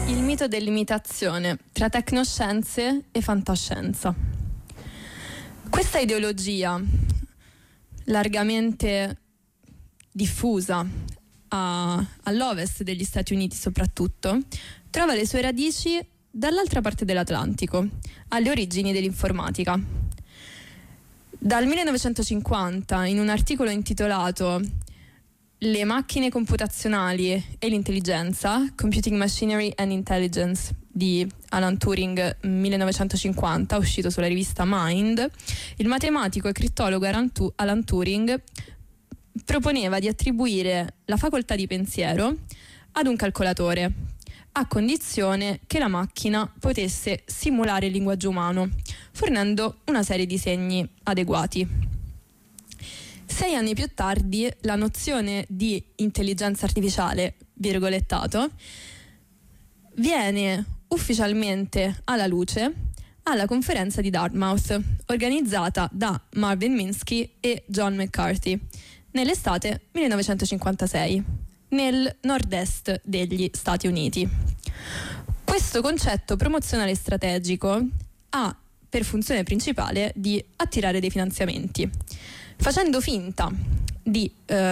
Il mito dell'imitazione tra tecnoscienze e fantascienza. Questa ideologia, largamente diffusa all'ovest degli Stati Uniti soprattutto, trova le sue radici dall'altra parte dell'Atlantico, alle origini dell'informatica. Dal 1950, in un articolo intitolato Le macchine computazionali e l'intelligenza, Computing Machinery and Intelligence, di Alan Turing, 1950, uscito sulla rivista Mind, il matematico e crittologo Alan Turing proponeva di attribuire la facoltà di pensiero ad un calcolatore, a condizione che la macchina potesse simulare il linguaggio umano, fornendo una serie di segni adeguati. 6 anni più tardi, la nozione di intelligenza artificiale, virgolettato, viene ufficialmente alla luce alla conferenza di Dartmouth, organizzata da Marvin Minsky e John McCarthy, nell'estate 1956, nel nord-est degli Stati Uniti. Questo concetto promozionale strategico ha per funzione principale di attirare dei finanziamenti, facendo finta di,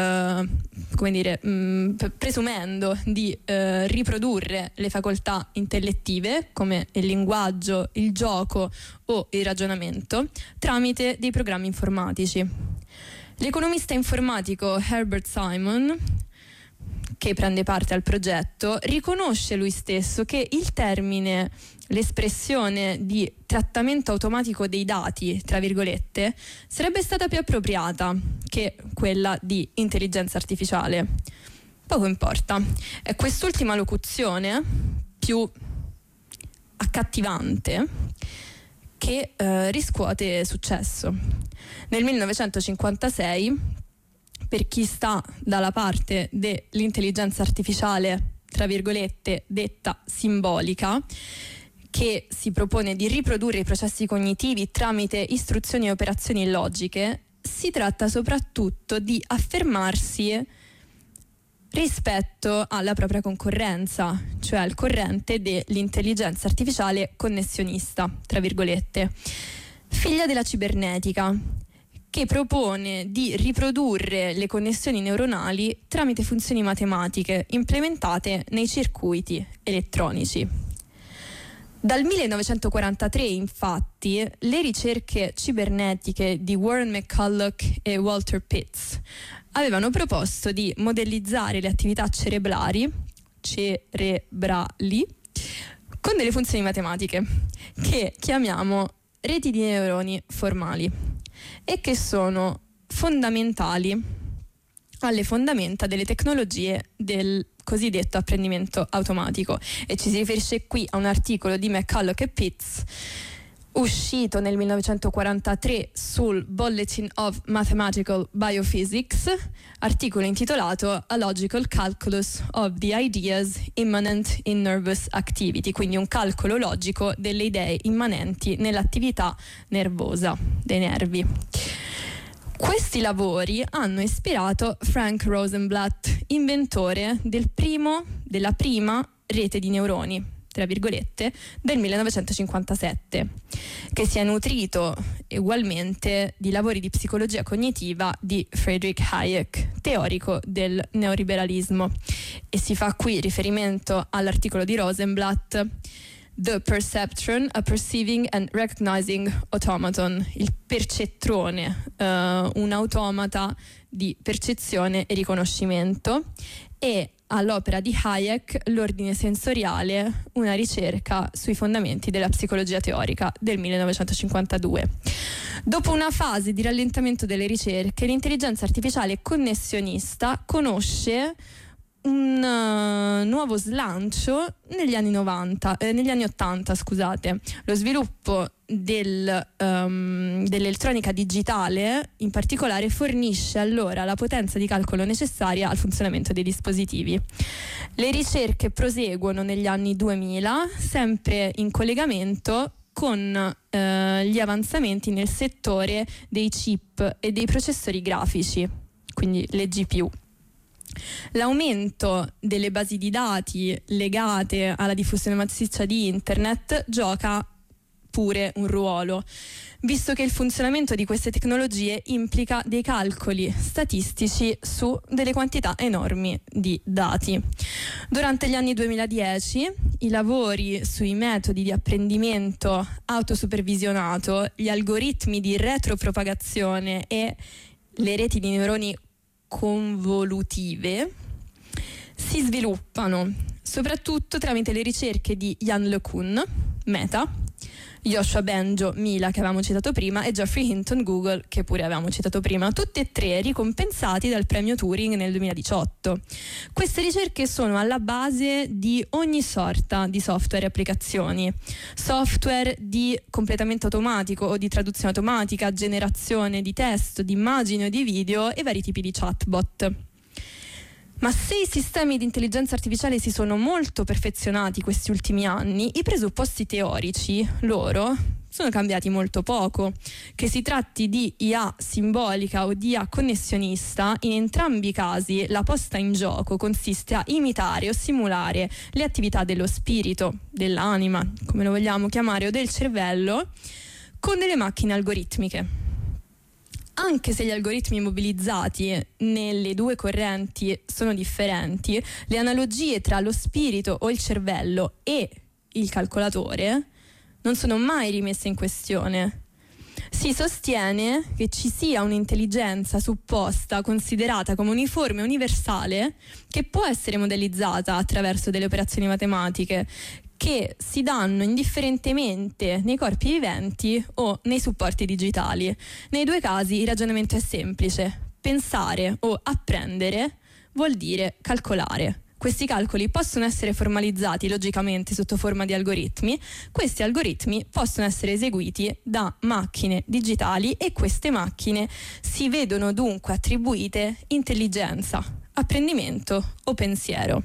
presumendo di riprodurre le facoltà intellettive come il linguaggio, il gioco o il ragionamento tramite dei programmi informatici. L'economista informatico Herbert Simon, che prende parte al progetto, riconosce lui stesso che il termine, l'espressione di trattamento automatico dei dati, tra virgolette, sarebbe stata più appropriata che quella di intelligenza artificiale. Poco importa. È quest'ultima locuzione più accattivante che riscuote successo. Nel 1956, per chi sta dalla parte dell'intelligenza artificiale, tra virgolette, detta simbolica, che si propone di riprodurre i processi cognitivi tramite istruzioni e operazioni logiche, si tratta soprattutto di affermarsi rispetto alla propria concorrenza, cioè al corrente dell'intelligenza artificiale connessionista, tra virgolette, figlia della cibernetica, che propone di riprodurre le connessioni neuronali tramite funzioni matematiche implementate nei circuiti elettronici. Dal 1943, infatti, le ricerche cibernetiche di Warren McCulloch e Walter Pitts avevano proposto di modellizzare le attività cerebrali con delle funzioni matematiche che chiamiamo reti di neuroni formali e che sono fondamentali alle fondamenta delle tecnologie del cosiddetto apprendimento automatico, e ci si riferisce qui a un articolo di McCulloch e Pitts uscito nel 1943 sul Bulletin of Mathematical Biophysics, articolo intitolato A Logical Calculus of the Ideas Immanent in Nervous Activity, quindi un calcolo logico delle idee immanenti nell'attività nervosa dei nervi. Questi lavori hanno ispirato Frank Rosenblatt, inventore della prima rete di neuroni, tra virgolette, del 1957, che si è nutrito ugualmente di lavori di psicologia cognitiva di Friedrich Hayek, teorico del neoliberalismo. E si fa qui riferimento all'articolo di Rosenblatt, The Perceptron, a Perceiving and Recognizing Automaton, il percettrone, un automata di percezione e riconoscimento, e all'opera di Hayek, L'ordine sensoriale, una ricerca sui fondamenti della psicologia teorica, del 1952. Dopo una fase di rallentamento delle ricerche, l'intelligenza artificiale connessionista conosce un nuovo slancio negli anni 80, scusate. Lo sviluppo dell'elettronica digitale, in particolare, fornisce allora la potenza di calcolo necessaria al funzionamento dei dispositivi. Le ricerche proseguono negli anni 2000, sempre in collegamento con gli avanzamenti nel settore dei chip e dei processori grafici, quindi le GPU. L'aumento delle basi di dati legate alla diffusione massiccia di internet gioca pure un ruolo, visto che il funzionamento di queste tecnologie implica dei calcoli statistici su delle quantità enormi di dati. Durante gli anni 2010 i lavori sui metodi di apprendimento autosupervisionato, gli algoritmi di retropropagazione e le reti di neuroni convolutive si sviluppano soprattutto tramite le ricerche di Yann LeCun, Meta, Yoshua Bengio, Mila, che avevamo citato prima, e Geoffrey Hinton, Google, che pure avevamo citato prima, tutti e tre ricompensati dal premio Turing nel 2018. Queste ricerche sono alla base di ogni sorta di software e applicazioni, software di completamento automatico o di traduzione automatica, generazione di testo, di immagini o di video e vari tipi di chatbot. Ma se i sistemi di intelligenza artificiale si sono molto perfezionati questi ultimi anni, i presupposti teorici loro sono cambiati molto poco. Che si tratti di IA simbolica o di IA connessionista, in entrambi i casi la posta in gioco consiste a imitare o simulare le attività dello spirito, dell'anima, come lo vogliamo chiamare, o del cervello, con delle macchine algoritmiche. Anche se gli algoritmi mobilizzati nelle due correnti sono differenti, le analogie tra lo spirito o il cervello e il calcolatore non sono mai rimesse in questione. Si sostiene che ci sia un'intelligenza supposta considerata come uniforme e universale che può essere modellizzata attraverso delle operazioni matematiche che si danno indifferentemente nei corpi viventi o nei supporti digitali. Nei due casi il ragionamento è semplice: pensare o apprendere vuol dire calcolare. Questi calcoli possono essere formalizzati logicamente sotto forma di algoritmi. Questi algoritmi possono essere eseguiti da macchine digitali e queste macchine si vedono dunque attribuite intelligenza, apprendimento o pensiero.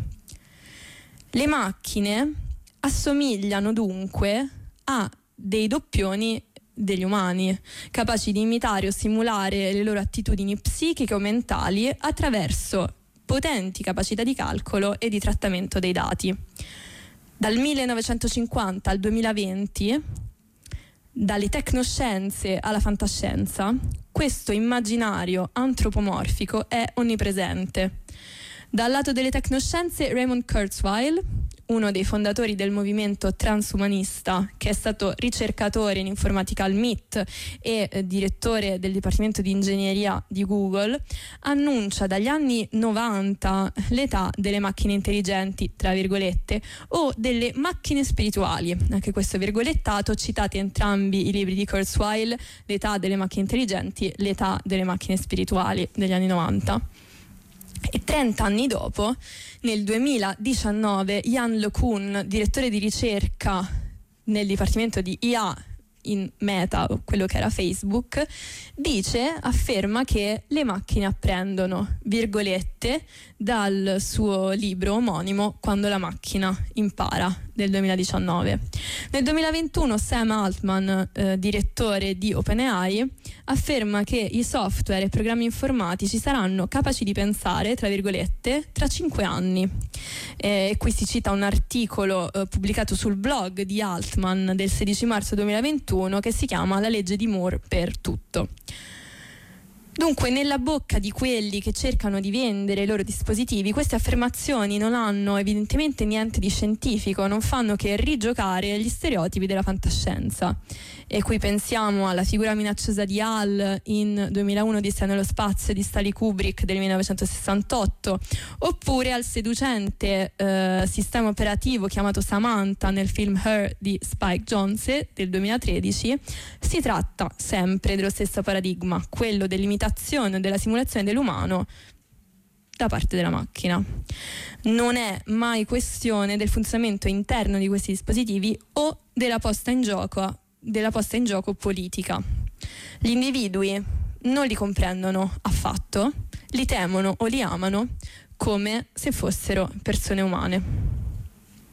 Le macchine assomigliano dunque a dei doppioni degli umani, capaci di imitare o simulare le loro attitudini psichiche o mentali attraverso potenti capacità di calcolo e di trattamento dei dati. Dal 1950 al 2020, dalle tecnoscienze alla fantascienza, questo immaginario antropomorfico è onnipresente. Dal lato delle tecnoscienze, Raymond Kurzweil, uno dei fondatori del movimento transumanista, che è stato ricercatore in informatica al MIT e direttore del Dipartimento di Ingegneria di Google, annuncia dagli anni 90 l'età delle macchine intelligenti, tra virgolette, o delle macchine spirituali, anche questo virgolettato, citate entrambi i libri di Kurzweil, l'età delle macchine intelligenti, l'età delle macchine spirituali degli anni 90. E 30 anni dopo, nel 2019, Yann LeCun, direttore di ricerca nel dipartimento di IA in Meta, quello che era Facebook, afferma che le macchine apprendono, virgolette, dal suo libro omonimo Quando la macchina impara, del 2019. Nel 2021 Sam Altman, direttore di OpenAI, afferma che i software e programmi informatici saranno capaci di pensare, tra virgolette, tra 5 anni. E qui si cita un articolo pubblicato sul blog di Altman del 16 marzo 2021 che si chiama La legge di Moore per tutto. Dunque, nella bocca di quelli che cercano di vendere i loro dispositivi, queste affermazioni non hanno evidentemente niente di scientifico, non fanno che rigiocare gli stereotipi della fantascienza. E qui pensiamo alla figura minacciosa di Hal in 2001 Odissea nello spazio di Stanley Kubrick del 1968, oppure al seducente sistema operativo chiamato Samantha nel film Her di Spike Jonze del 2013. Si tratta sempre dello stesso paradigma, quello dell'imitazione e della simulazione dell'umano da parte della macchina. Non è mai questione del funzionamento interno di questi dispositivi o della posta in gioco politica. Gli individui non li comprendono affatto, li temono o li amano come se fossero persone umane.